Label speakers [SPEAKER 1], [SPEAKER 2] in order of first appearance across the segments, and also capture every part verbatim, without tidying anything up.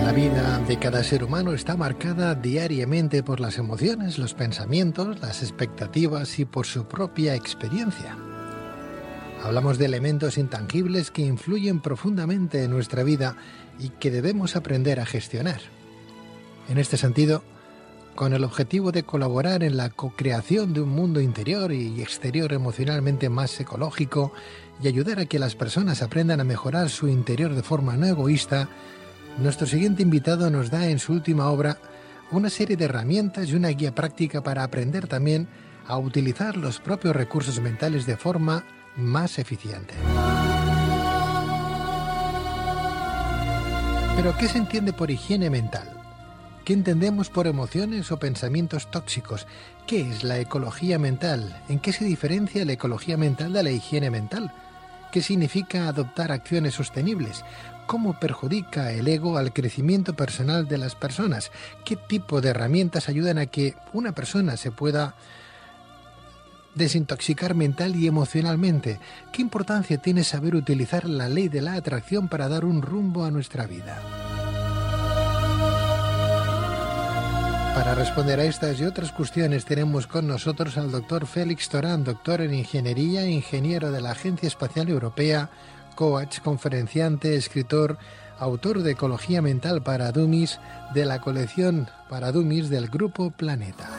[SPEAKER 1] La vida de cada ser humano está marcada diariamente por las emociones, los pensamientos, las expectativas y por su propia experiencia. Hablamos de elementos intangibles que influyen profundamente en nuestra vida y que debemos aprender a gestionar. En este sentido, con el objetivo de colaborar en la co-creación de un mundo interior y exterior emocionalmente más ecológico y ayudar a que las personas aprendan a mejorar su interior de forma no egoísta, nuestro siguiente invitado nos da en su última obra una serie de herramientas y una guía práctica para aprender también a utilizar los propios recursos mentales de forma más eficiente. Pero, ¿qué se entiende por higiene mental? ¿Qué entendemos por emociones o pensamientos tóxicos? ¿Qué es la ecología mental? ¿En qué se diferencia la ecología mental de la higiene mental? ¿Qué significa adoptar acciones sostenibles? ¿Cómo perjudica el ego al crecimiento personal de las personas? ¿Qué tipo de herramientas ayudan a que una persona se pueda desintoxicar mental y emocionalmente? ¿Qué importancia tiene saber utilizar la ley de la atracción para dar un rumbo a nuestra vida? Para responder a estas y otras cuestiones tenemos con nosotros al doctor Félix Torán, doctor en Ingeniería, ingeniero de la Agencia Espacial Europea, coach, conferenciante, escritor, autor de Ecología Mental para Dummies, de la colección para Dummies del Grupo Planeta.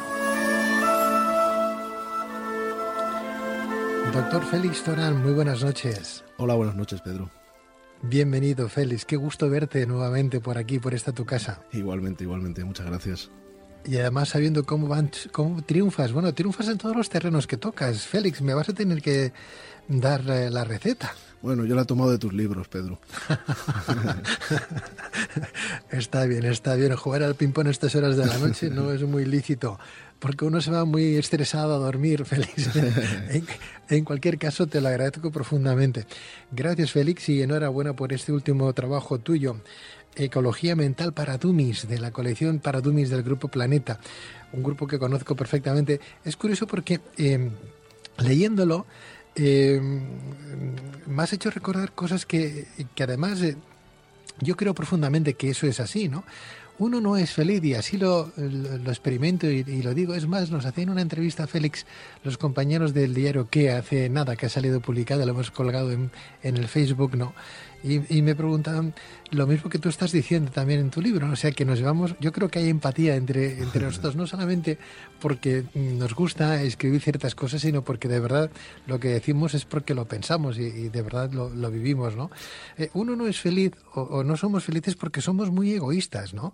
[SPEAKER 1] Doctor Félix Torán, muy buenas noches.
[SPEAKER 2] Hola, buenas noches, Pedro.
[SPEAKER 1] Bienvenido, Félix. Qué gusto verte nuevamente por aquí, por esta tu casa.
[SPEAKER 2] Igualmente, igualmente. Muchas gracias.
[SPEAKER 1] Y además sabiendo cómo van, cómo triunfas. Bueno, triunfas en todos los terrenos que tocas. Félix, me vas a tener que dar eh, la receta.
[SPEAKER 2] Bueno, yo la he tomado de tus libros, Pedro.
[SPEAKER 1] Está bien, está bien. Jugar al ping-pong a estas horas de la noche no es muy lícito, porque uno se va muy estresado a dormir, Félix. en, en cualquier caso, te lo agradezco profundamente. Gracias, Félix, y enhorabuena por este último trabajo tuyo. Ecología Mental para Dummies, de la colección para Dummies del Grupo Planeta, un grupo que conozco perfectamente. Es curioso porque eh, leyéndolo eh, me has hecho recordar cosas que, que además eh, yo creo profundamente que eso es así, ¿no? Uno no es feliz y así lo, lo, lo experimento y, y lo digo. Es más, nos hacían una entrevista, Félix, los compañeros del diario que hace nada, que ha salido publicada, lo hemos colgado en, en el Facebook, ¿no? Y, y me preguntaban lo mismo que tú estás diciendo también en tu libro, ¿no? O sea, que nos llevamos, yo creo que hay empatía entre, entre nosotros, no solamente porque nos gusta escribir ciertas cosas, sino porque de verdad lo que decimos es porque lo pensamos y, y de verdad lo, lo vivimos, ¿no? Eh, uno no es feliz o, o no somos felices porque somos muy egoístas, ¿no?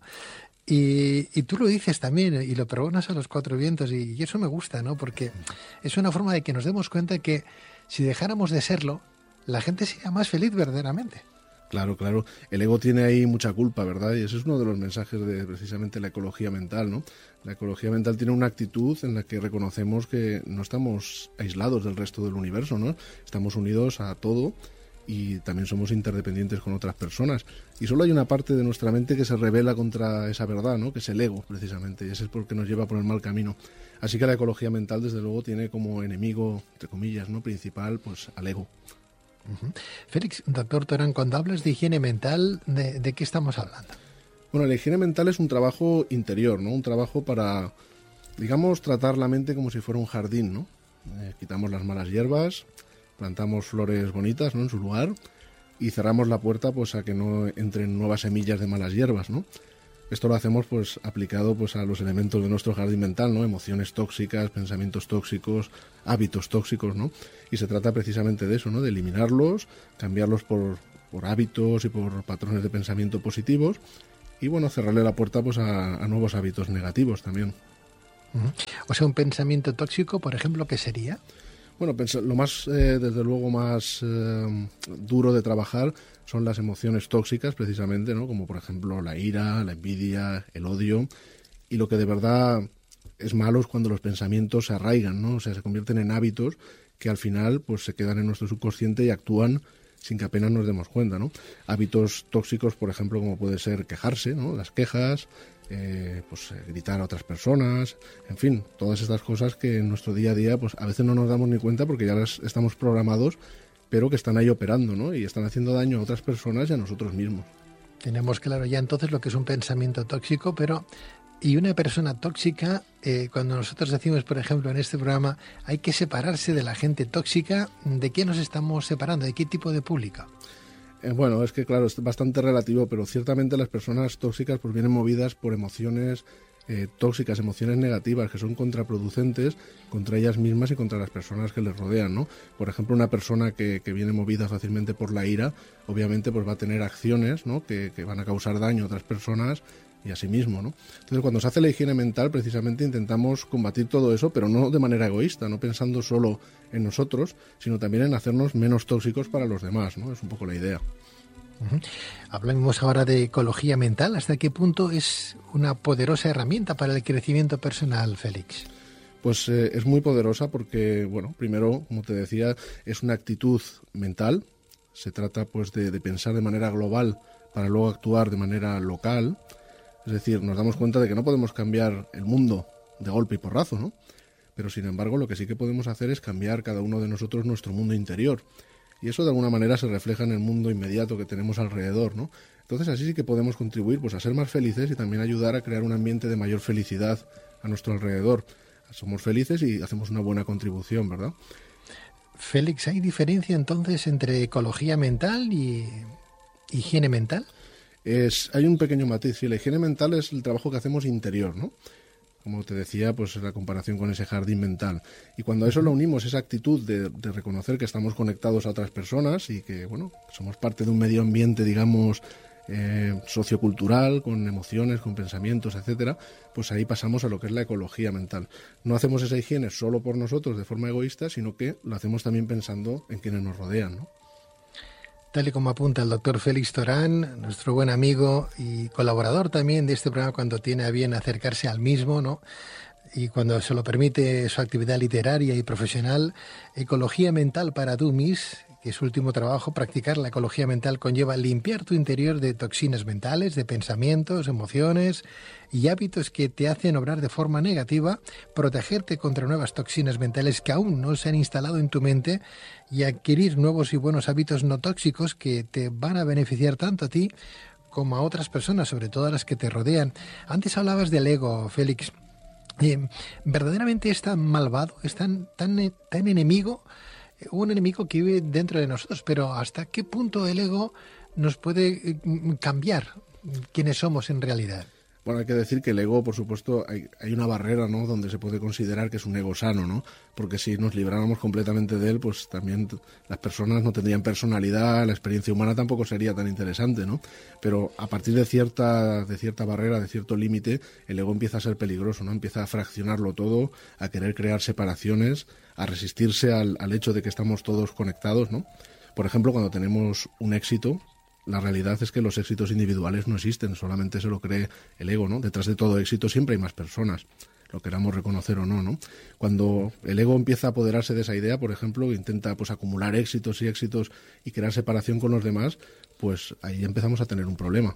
[SPEAKER 1] Y, y tú lo dices también y lo pregonas a los cuatro vientos y, y eso me gusta, ¿no? Porque es una forma de que nos demos cuenta que si dejáramos de serlo, la gente sería más feliz verdaderamente.
[SPEAKER 2] Claro, claro. El ego tiene ahí mucha culpa, ¿verdad? Y ese es uno de los mensajes de precisamente la ecología mental, ¿no? La ecología mental tiene una actitud en la que reconocemos que no estamos aislados del resto del universo, ¿no? Estamos unidos a todo y también somos interdependientes con otras personas. Y solo hay una parte de nuestra mente que se rebela contra esa verdad, ¿no? Que es el ego, precisamente. Y ese es porque nos lleva por el mal camino. Así que la ecología mental, desde luego, tiene como enemigo, entre comillas, ¿no? Principal, pues al ego.
[SPEAKER 1] Uh-huh. Félix, doctor Torán, cuando hablas de higiene mental, ¿de, de qué estamos hablando?
[SPEAKER 2] Bueno, la higiene mental es un trabajo interior, ¿no? Un trabajo para, digamos, tratar la mente como si fuera un jardín, ¿no? Eh, quitamos las malas hierbas, plantamos flores bonitas, ¿no? En su lugar y cerramos la puerta, pues, a que no entren nuevas semillas de malas hierbas, ¿no? Esto lo hacemos, pues, aplicado, pues, a los elementos de nuestro jardín mental, ¿no? Emociones tóxicas, pensamientos tóxicos, hábitos tóxicos, ¿no? Y se trata precisamente de eso, ¿no? De eliminarlos, cambiarlos por, por hábitos y por patrones de pensamiento positivos y, bueno, cerrarle la puerta, pues, a, a nuevos hábitos negativos también.
[SPEAKER 1] Uh-huh. O sea, un pensamiento tóxico, por ejemplo, ¿qué sería?
[SPEAKER 2] Bueno, lo más, eh, desde luego, más eh, duro de trabajar son las emociones tóxicas, precisamente, ¿no? Como por ejemplo la ira, la envidia, el odio. Y lo que de verdad es malo es cuando los pensamientos se arraigan, ¿no? O sea, se convierten en hábitos que al final pues se quedan en nuestro subconsciente y actúan sin que apenas nos demos cuenta, ¿no? Hábitos tóxicos, por ejemplo, como puede ser quejarse, ¿no? Las quejas, eh, pues eh, gritar a otras personas, en fin, todas estas cosas que en nuestro día a día pues a veces no nos damos ni cuenta porque ya las estamos programados, pero que están ahí operando, ¿no? Y están haciendo daño a otras personas y a nosotros mismos.
[SPEAKER 1] Tenemos claro ya entonces lo que es un pensamiento tóxico, pero y una persona tóxica, eh, cuando nosotros decimos, por ejemplo, en este programa, hay que separarse de la gente tóxica, ¿de qué nos estamos separando? ¿De qué tipo de público?
[SPEAKER 2] Eh, bueno, es que claro, es bastante relativo, pero ciertamente las personas tóxicas pues vienen movidas por emociones eh, tóxicas, emociones negativas que son contraproducentes contra ellas mismas y contra las personas que les rodean, ¿no? Por ejemplo, una persona que, que viene movida fácilmente por la ira, obviamente pues va a tener acciones, ¿no? que, que van a causar daño a otras personas y a sí mismo, ¿no? Entonces, cuando se hace la higiene mental, precisamente intentamos combatir todo eso, pero no de manera egoísta, no pensando solo en nosotros, sino también en hacernos menos tóxicos para los demás, ¿no? Es un poco la idea.
[SPEAKER 1] Uh-huh. Hablamos ahora de ecología mental. ¿Hasta qué punto es una poderosa herramienta para el crecimiento personal, Félix?
[SPEAKER 2] Pues eh, es muy poderosa porque, bueno, primero, como te decía, es una actitud mental. Se trata, pues, de, de pensar de manera global para luego actuar de manera local. Es decir, nos damos cuenta de que no podemos cambiar el mundo de golpe y porrazo, ¿no? Pero, sin embargo, lo que sí que podemos hacer es cambiar cada uno de nosotros nuestro mundo interior. Y eso, de alguna manera, se refleja en el mundo inmediato que tenemos alrededor, ¿no? Entonces, así sí que podemos contribuir, pues, a ser más felices y también ayudar a crear un ambiente de mayor felicidad a nuestro alrededor. Somos felices y hacemos una buena contribución, ¿verdad?
[SPEAKER 1] Félix, ¿hay diferencia, entonces, entre ecología mental y higiene mental?
[SPEAKER 2] Es, hay un pequeño matiz. Sí, la higiene mental es el trabajo que hacemos interior, ¿no? Como te decía, pues la comparación con ese jardín mental. Y cuando a eso lo unimos, esa actitud de, de reconocer que estamos conectados a otras personas y que, bueno, somos parte de un medio ambiente, digamos, eh, sociocultural, con emociones, con pensamientos, etcétera, pues ahí pasamos a lo que es la ecología mental. No hacemos esa higiene solo por nosotros de forma egoísta, sino que lo hacemos también pensando en quienes nos rodean, ¿no?
[SPEAKER 1] Tal y como apunta el doctor Félix Torán, nuestro buen amigo y colaborador también de este programa cuando tiene a bien acercarse al mismo, ¿no? Y cuando se lo permite su actividad literaria y profesional, Ecología Mental para Dummies, que es su último trabajo. Practicar la ecología mental conlleva limpiar tu interior de toxinas mentales, de pensamientos, emociones y hábitos que te hacen obrar de forma negativa, protegerte contra nuevas toxinas mentales que aún no se han instalado en tu mente y adquirir nuevos y buenos hábitos no tóxicos que te van a beneficiar tanto a ti como a otras personas, sobre todo a las que te rodean. Antes hablabas del ego, Félix. Eh, ¿Verdaderamente es tan malvado, es tan, tan, tan enemigo? Un enemigo que vive dentro de nosotros, pero ¿hasta qué punto el ego nos puede cambiar quiénes somos en realidad?
[SPEAKER 2] Bueno, hay que decir que el ego, por supuesto, hay, hay una barrera, ¿no?, donde se puede considerar que es un ego sano, ¿no? Porque si nos libráramos completamente de él, pues también las personas no tendrían personalidad, la experiencia humana tampoco sería tan interesante, ¿no? Pero a partir de cierta, de cierta barrera, de cierto límite, el ego empieza a ser peligroso, ¿no? Empieza a fraccionarlo todo, a querer crear separaciones, a resistirse al, al hecho de que estamos todos conectados, ¿no? Por ejemplo, cuando tenemos un éxito, la realidad es que los éxitos individuales no existen, solamente se lo cree el ego, ¿no? Detrás de todo éxito siempre hay más personas, lo queramos reconocer o no, ¿no? Cuando el ego empieza a apoderarse de esa idea, por ejemplo, intenta pues acumular éxitos y éxitos y crear separación con los demás, pues ahí empezamos a tener un problema.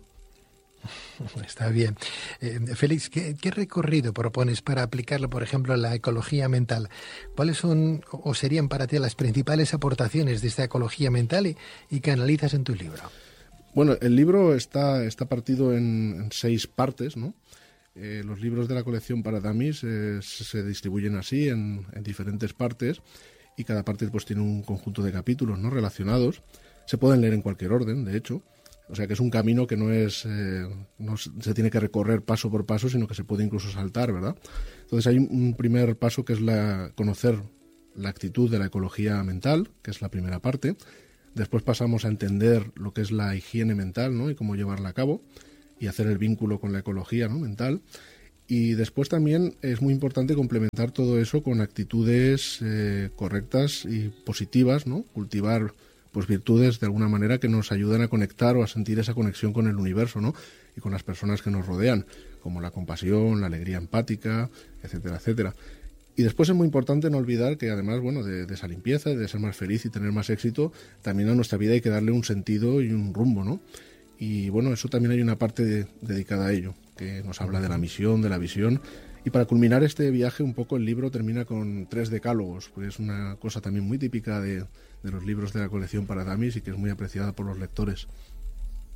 [SPEAKER 1] Está bien. Eh, Félix, ¿qué, ¿qué recorrido propones para aplicarlo, por ejemplo, a la ecología mental? ¿Cuáles son o serían para ti las principales aportaciones de esta ecología mental y, y que analizas en tu libro?
[SPEAKER 2] Bueno, el libro está, está partido en, en seis partes, ¿no? Eh, los libros de la colección para Dummies eh, se distribuyen así en, en diferentes partes y cada parte pues tiene un conjunto de capítulos, ¿no?, relacionados. Se pueden leer en cualquier orden, de hecho. O sea que es un camino que no es eh, no se tiene que recorrer paso por paso, sino que se puede incluso saltar, ¿verdad? Entonces hay un primer paso que es la conocer la actitud de la ecología mental, que es la primera parte. Después pasamos a entender lo que es la higiene mental, ¿no?, y cómo llevarla a cabo y hacer el vínculo con la ecología, ¿no?, mental. Y después también es muy importante complementar todo eso con actitudes eh, correctas y positivas, ¿no? Cultivar pues virtudes de alguna manera que nos ayudan a conectar o a sentir esa conexión con el universo, ¿no?, y con las personas que nos rodean, como la compasión, la alegría empática, etcétera, etcétera. Y después es muy importante no olvidar que además, bueno, de, de esa limpieza, de ser más feliz y tener más éxito, también a nuestra vida hay que darle un sentido y un rumbo, ¿no? Y bueno, eso también hay una parte de, dedicada a ello, que nos habla de la misión, de la visión. Y para culminar este viaje, un poco el libro termina con tres decálogos, porque es una cosa también muy típica de, de los libros de la colección para Dummies y que es muy apreciada por los lectores.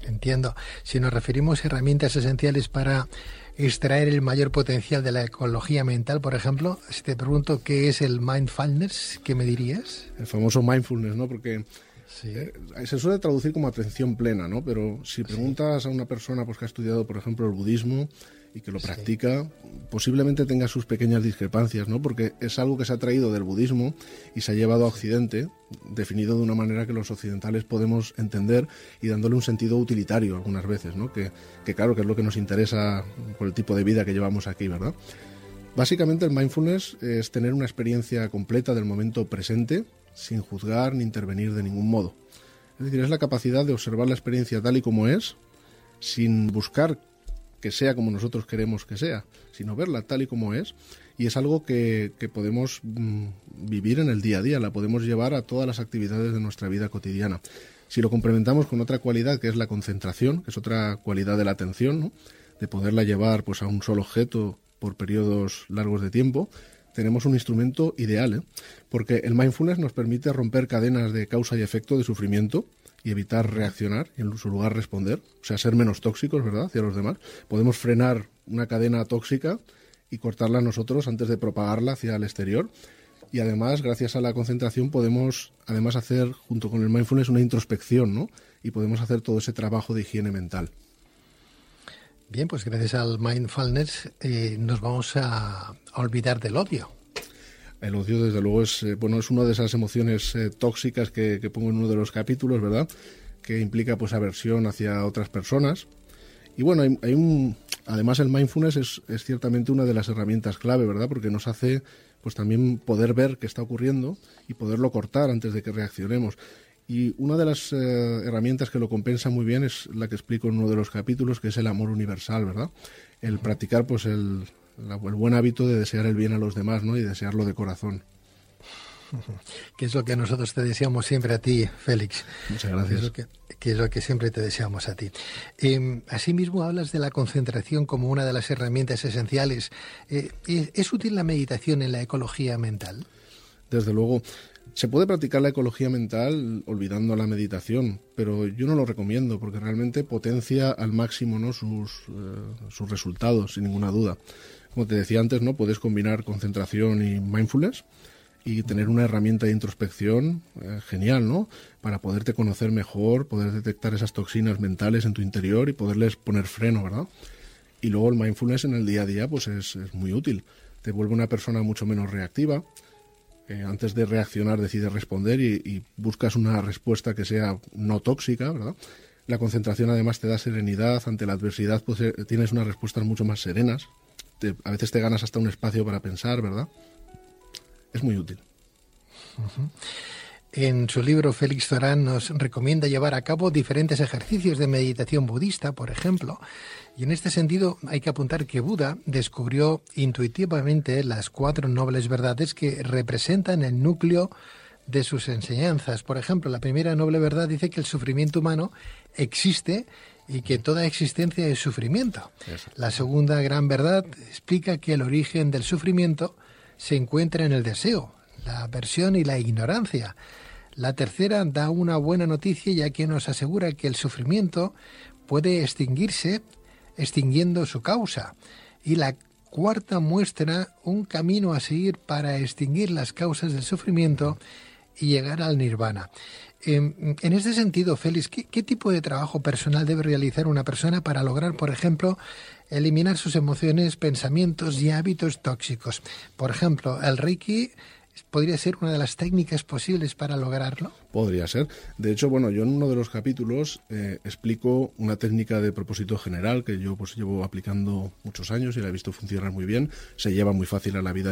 [SPEAKER 1] Entiendo. Si nos referimos a herramientas esenciales para extraer el mayor potencial de la ecología mental, por ejemplo, si te pregunto qué es el mindfulness, ¿qué me dirías?
[SPEAKER 2] El famoso mindfulness, ¿no? Porque
[SPEAKER 1] sí.
[SPEAKER 2] eh, se suele traducir como atención plena, ¿no? Pero si preguntas sí. a una persona pues, que ha estudiado, por ejemplo, el budismo y que lo sí. practica, posiblemente tenga sus pequeñas discrepancias, ¿no? Porque es algo que se ha traído del budismo y se ha llevado a Occidente, definido de una manera que los occidentales podemos entender y dándole un sentido utilitario algunas veces, ¿no? Que, que claro, que es lo que nos interesa por el tipo de vida que llevamos aquí, ¿verdad? Básicamente el mindfulness es tener una experiencia completa del momento presente sin juzgar ni intervenir de ningún modo. Es decir, es la capacidad de observar la experiencia tal y como es, sin buscar que sea como nosotros queremos que sea, sino verla tal y como es, y es algo que, que podemos mm, vivir en el día a día, la podemos llevar a todas las actividades de nuestra vida cotidiana. Si lo complementamos con otra cualidad que es la concentración, que es otra cualidad de la atención, ¿no? De poderla llevar pues, a un solo objeto por periodos largos de tiempo, tenemos un instrumento ideal, ¿eh? Porque el mindfulness nos permite romper cadenas de causa y efecto de sufrimiento y evitar reaccionar y en su lugar responder, o sea, ser menos tóxicos, ¿verdad?, hacia los demás. Podemos frenar una cadena tóxica y cortarla nosotros antes de propagarla hacia el exterior. Y además, gracias a la concentración, podemos además hacer, junto con el mindfulness, una introspección, ¿no? Y podemos hacer todo ese trabajo de higiene mental.
[SPEAKER 1] Bien, pues gracias al mindfulness eh, nos vamos a, a olvidar del odio.
[SPEAKER 2] El odio, desde luego, es eh, bueno es una de esas emociones eh, tóxicas que, que pongo en uno de los capítulos, ¿verdad? Que implica pues aversión hacia otras personas. Y bueno, hay, hay un además el mindfulness es, es ciertamente una de las herramientas clave, ¿verdad? Porque nos hace pues también poder ver qué está ocurriendo y poderlo cortar antes de que reaccionemos. Y una de las eh, herramientas que lo compensa muy bien es la que explico en uno de los capítulos, que es el amor universal, ¿verdad? El practicar pues el La, el buen hábito de desear el bien a los demás, ¿no? Y desearlo de corazón.
[SPEAKER 1] Que es lo que nosotros te deseamos siempre a ti, Félix.
[SPEAKER 2] Muchas gracias.
[SPEAKER 1] Que es lo que, que, es lo que siempre te deseamos a ti. Eh, asimismo, hablas de la concentración como una de las herramientas esenciales. Eh, ¿es, ¿Es útil la meditación en la ecología mental?
[SPEAKER 2] Desde luego. Se puede practicar la ecología mental olvidando la meditación, pero yo no lo recomiendo porque realmente potencia al máximo, ¿no? sus, eh, sus resultados, sin ninguna duda. Como te decía antes, ¿no? Puedes combinar concentración y mindfulness y tener una herramienta de introspección eh, genial, ¿no? Para poderte conocer mejor, poder detectar esas toxinas mentales en tu interior y poderles poner freno, ¿verdad? Y luego el mindfulness en el día a día pues es, es muy útil. Te vuelve una persona mucho menos reactiva. Eh, antes de reaccionar decides responder y, y buscas una respuesta que sea no tóxica, ¿verdad? La concentración además te da serenidad ante la adversidad, pues eh, tienes unas respuestas mucho más serenas. Te, a veces te ganas hasta un espacio para pensar, ¿verdad? Es muy útil.
[SPEAKER 1] Uh-huh. En su libro, Félix Zorán nos recomienda llevar a cabo diferentes ejercicios de meditación budista, por ejemplo. Y en este sentido hay que apuntar que Buda descubrió intuitivamente las cuatro nobles verdades que representan el núcleo de sus enseñanzas. Por ejemplo, la primera noble verdad dice que el sufrimiento humano existe y que toda existencia es sufrimiento. La segunda gran verdad explica que el origen del sufrimiento se encuentra en el deseo, la aversión y la ignorancia. La tercera da una buena noticia, ya que nos asegura que el sufrimiento puede extinguirse extinguiendo su causa. Y la cuarta muestra un camino a seguir para extinguir las causas del sufrimiento y llegar al nirvana. En, en este sentido, Félix, ¿qué, ¿qué tipo de trabajo personal debe realizar una persona para lograr, por ejemplo, eliminar sus emociones, pensamientos y hábitos tóxicos? Por ejemplo, el Reiki ¿podría ser una de las técnicas posibles para lograrlo?
[SPEAKER 2] Podría ser. De hecho, bueno, yo en uno de los capítulos eh, explico una técnica de propósito general que yo pues llevo aplicando muchos años y la he visto funcionar muy bien. Se lleva muy fácil a la vida